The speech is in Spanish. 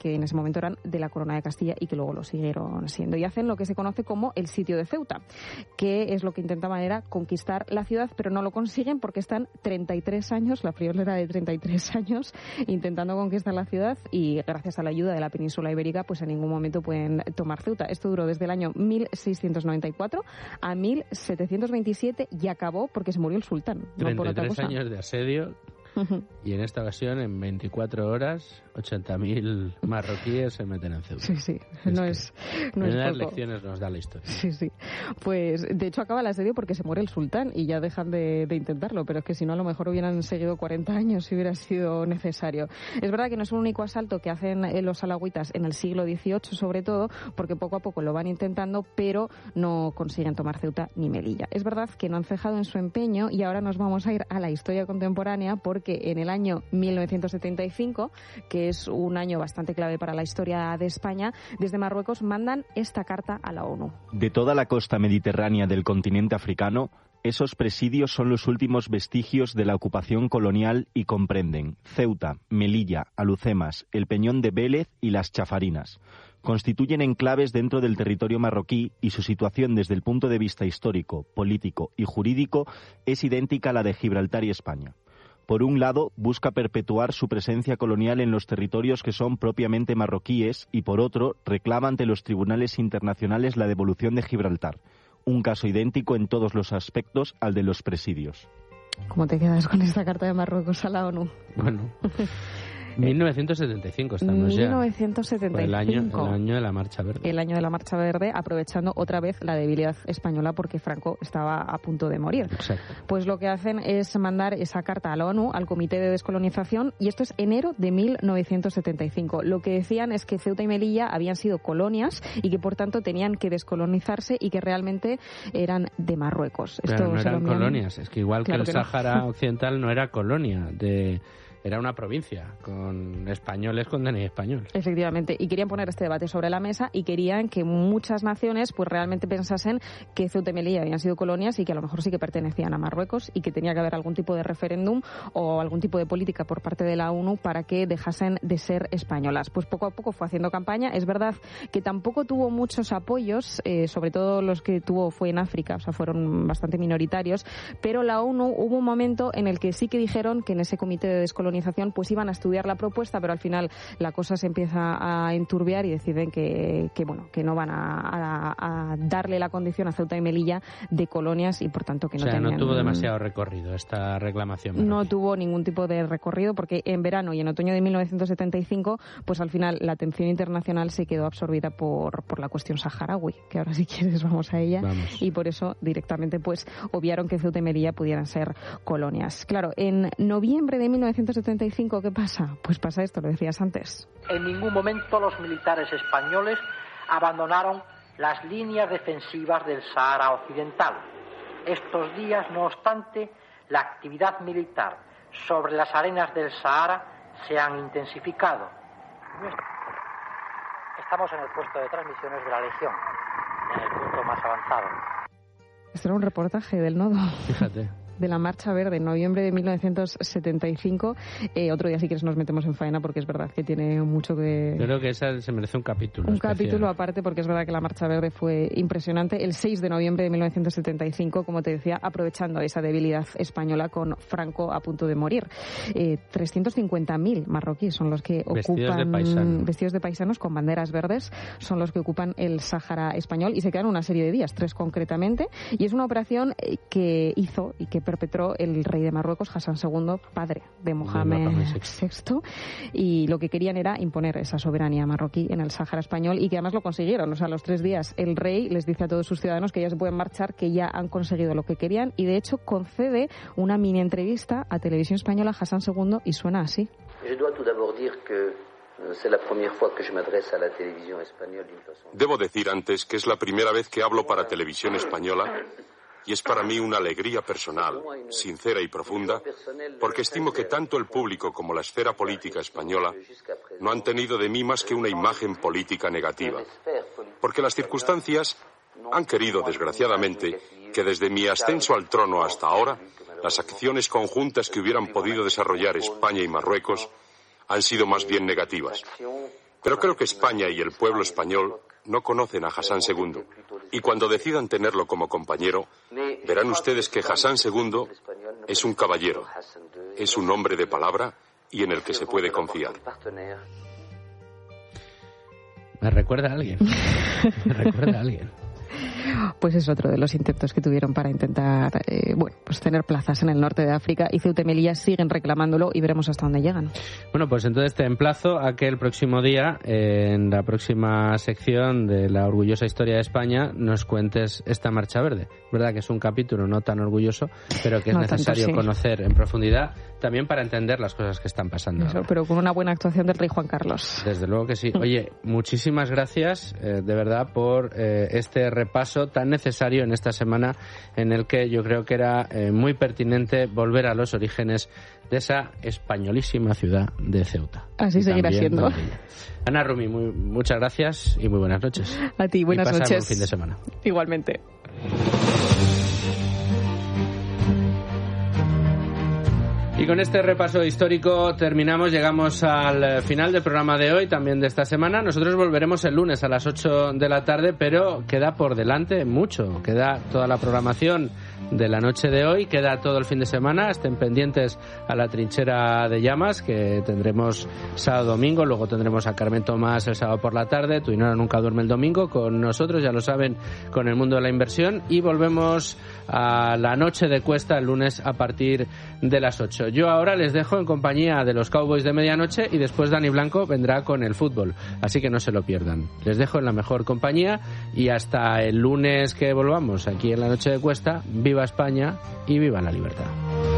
que en ese momento eran de la Corona de Castilla y que luego lo siguieron siendo. Y hacen lo que se conoce como el sitio de Ceuta, que es lo que intentaban era conquistar la ciudad, pero no lo consiguen porque están 33 años, la friolera de 33 años, intentando conquistar la ciudad, y gracias a la ayuda de la península ibérica, pues en ningún momento pueden tomar Ceuta. Esto duró desde el año 1694 a 1727 y acabó porque se murió el sultán. 33 años de asedio. Y en esta ocasión, en 24 horas, 80.000 marroquíes se meten en Ceuta. Sí, no es poco. Lecciones nos da la historia. Sí. Pues de hecho acaba el asedio porque se muere el sultán y ya dejan de intentarlo, pero es que si no a lo mejor hubieran seguido 40 años si hubiera sido necesario. Es verdad que no es un único asalto que hacen los alauitas en el siglo XVIII, sobre todo, porque poco a poco lo van intentando, pero no consiguen tomar Ceuta ni Melilla. Es verdad que no han cejado en su empeño y ahora nos vamos a ir a la historia contemporánea porque en el año 1975, que es un año bastante clave para la historia de España, desde Marruecos mandan esta carta a la ONU. De toda la costa mediterránea del continente africano, esos presidios son los últimos vestigios de la ocupación colonial y comprenden Ceuta, Melilla, Alucemas, el Peñón de Vélez y las Chafarinas. Constituyen enclaves dentro del territorio marroquí y su situación desde el punto de vista histórico, político y jurídico es idéntica a la de Gibraltar y España. Por un lado, busca perpetuar su presencia colonial en los territorios que son propiamente marroquíes y, por otro, reclama ante los tribunales internacionales la devolución de Gibraltar, un caso idéntico en todos los aspectos al de los presidios. ¿Cómo te quedas con esta carta de Marruecos a la ONU? Bueno... 1975 estamos ya. 1975. El año de la Marcha Verde. El año de la Marcha Verde, aprovechando otra vez la debilidad española porque Franco estaba a punto de morir. Exacto. Pues lo que hacen es mandar esa carta a la ONU, al Comité de Descolonización, y esto es enero de 1975. Lo que decían es que Ceuta y Melilla habían sido colonias y que por tanto tenían que descolonizarse y que realmente eran de Marruecos. Pero no eran colonias, es que igual claro que el Sáhara Occidental no era colonia era una provincia, con españoles con DNI español. Efectivamente, y querían poner este debate sobre la mesa y querían que muchas naciones pues realmente pensasen que Ceuta y Melilla habían sido colonias y que a lo mejor sí que pertenecían a Marruecos y que tenía que haber algún tipo de referéndum o algún tipo de política por parte de la ONU para que dejasen de ser españolas. Pues poco a poco fue haciendo campaña. Es verdad que tampoco tuvo muchos apoyos, sobre todo los que tuvo fue en África, o sea, fueron bastante minoritarios, pero la ONU hubo un momento en el que sí que dijeron que en ese comité de descolonización pues iban a estudiar la propuesta, pero al final la cosa se empieza a enturbiar y deciden que no van a darle la condición a Ceuta y Melilla de colonias y por tanto que no tenían... no tuvo demasiado recorrido esta reclamación marroquí. No tuvo ningún tipo de recorrido porque en verano y en otoño de 1975 pues al final la atención internacional se quedó absorbida por la cuestión saharaui, que ahora si quieres vamos a ella. Vamos. Y por eso directamente pues obviaron que Ceuta y Melilla pudieran ser colonias. Claro, en noviembre de 1975, ¿qué pasa? Pues pasa esto, lo decías antes. En ningún momento los militares españoles abandonaron las líneas defensivas del Sahara Occidental. Estos días, no obstante, la actividad militar sobre las arenas del Sahara se han intensificado. Estamos en el puesto de transmisiones de la Legión, en el punto más avanzado. Esto era un reportaje del Nodo. Fíjate. De la Marcha Verde en noviembre de 1975. Otro día si quieres nos metemos en faena porque es verdad que tiene mucho que... Creo que esa se merece un capítulo. Un especial. capítulo aparte porque es verdad que la Marcha Verde fue impresionante. El 6 de noviembre de 1975, como te decía, aprovechando esa debilidad española con Franco a punto de morir. 350.000 marroquíes son los que ocupan... Vestidos de paisanos con banderas verdes son los que ocupan el Sáhara español y se quedan una serie de días, 3 concretamente. Y es una operación que hizo y que perpetró el rey de Marruecos, Hassan II, padre de Mohamed VI, y lo que querían era imponer esa soberanía marroquí en el Sáhara español y que además lo consiguieron. O sea, a los 3 días el rey les dice a todos sus ciudadanos que ya se pueden marchar, que ya han conseguido lo que querían y de hecho concede una mini entrevista a Televisión Española a Hassan II y suena así. Debo decir antes que es la primera vez que hablo para Televisión Española y es para mí una alegría personal, sincera y profunda, porque estimo que tanto el público como la esfera política española no han tenido de mí más que una imagen política negativa, porque las circunstancias han querido, desgraciadamente, que desde mi ascenso al trono hasta ahora, las acciones conjuntas que hubieran podido desarrollar España y Marruecos han sido más bien negativas. Pero creo que España y el pueblo español no conocen a Hassan II. Y cuando decidan tenerlo como compañero, verán ustedes que Hassan II es un caballero, es un hombre de palabra y en el que se puede confiar. Me recuerda a alguien. Me recuerda a alguien. Pues es otro de los intentos que tuvieron para intentar pues tener plazas en el norte de África, y Ceuta y Melilla siguen reclamándolo y veremos hasta dónde llegan. Bueno, pues entonces te emplazo a que el próximo día, en la próxima sección de la orgullosa historia de España, nos cuentes esta Marcha Verde. Es verdad que es un capítulo no tan orgulloso, pero que es necesario conocer en profundidad, también para entender las cosas que están pasando. Eso, pero con una buena actuación del rey Juan Carlos. Desde luego que sí. Oye, muchísimas gracias, de verdad, por este repaso tan necesario en esta semana, en el que yo creo que era muy pertinente volver a los orígenes de esa españolísima ciudad de Ceuta. Así seguirá siendo. Ana Rumi, muchas gracias y muy buenas noches. A ti, buenas noches. Buen fin de semana. Igualmente. Y con este repaso histórico terminamos, llegamos al final del programa de hoy, también de esta semana. Nosotros volveremos el lunes a las 8 de la tarde, pero queda por delante mucho. Queda toda la programación de la noche de hoy, queda todo el fin de semana. Estén pendientes a la Trinchera de Llamas, que tendremos sábado, domingo. Luego tendremos a Carmen Tomás el sábado por la tarde. Tu Ainhoa nunca duerme el domingo con nosotros, ya lo saben, con el mundo de la inversión. Y volvemos a la noche de Cuesta el lunes a partir de las 8. Yo ahora les dejo en compañía de los Cowboys de medianoche y después Dani Blanco vendrá con el fútbol, así que no se lo pierdan. Les dejo en la mejor compañía y hasta el lunes que volvamos aquí en la noche de Cuesta. Viva España y viva la libertad.